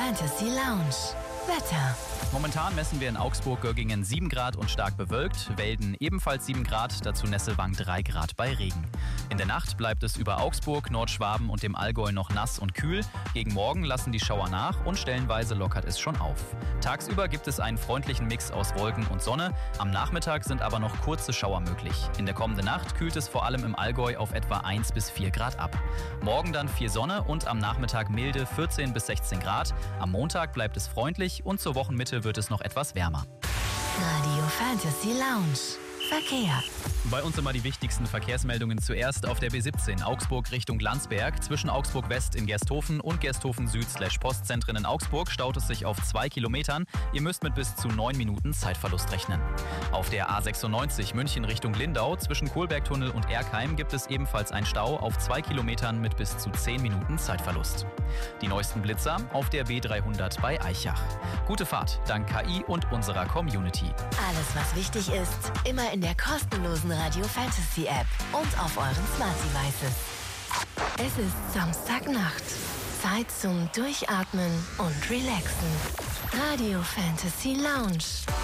Fantasy Lounge. Wetter. Momentan messen wir in Augsburg-Göggingen 7 Grad und stark bewölkt, Welden ebenfalls 7 Grad, dazu Nesselwang 3 Grad bei Regen. In der Nacht bleibt es über Augsburg, Nordschwaben und dem Allgäu noch nass und kühl. Gegen Morgen lassen die Schauer nach und stellenweise lockert es schon auf. Tagsüber gibt es einen freundlichen Mix aus Wolken und Sonne. Am Nachmittag sind aber noch kurze Schauer möglich. In der kommenden Nacht kühlt es vor allem im Allgäu auf etwa 1 bis 4 Grad ab. Morgen dann viel Sonne und am Nachmittag milde 14 bis 16 Grad. Am Montag bleibt es freundlich und zur Wochenmitte wird es noch etwas wärmer. Radio Fantasy Lounge. Verkehr. Bei uns immer die wichtigsten Verkehrsmeldungen zuerst auf der B17 Augsburg Richtung Landsberg. Zwischen Augsburg West in Gersthofen und Gersthofen Süd /Postzentren in Augsburg staut es sich auf 2 Kilometern. Ihr müsst mit bis zu 9 Minuten Zeitverlust rechnen. Auf der A96 München Richtung Lindau zwischen Kohlbergtunnel und Erkheim gibt es ebenfalls einen Stau auf 2 Kilometern mit bis zu 10 Minuten Zeitverlust. Die neuesten Blitzer auf der B300 bei Aichach. Gute Fahrt dank KI und unserer Community. Alles, was wichtig ist, immer in der kostenlosen Radio Fantasy App und auf euren Smart Devices. Es ist Samstagnacht. Zeit zum Durchatmen und Relaxen. Radio Fantasy Lounge.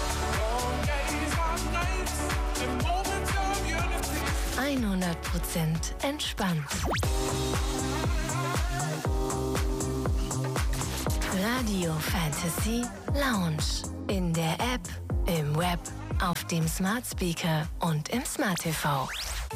100% entspannt. Radio Fantasy Lounge. In der App, im Web, auf dem Smart Speaker und im Smart TV.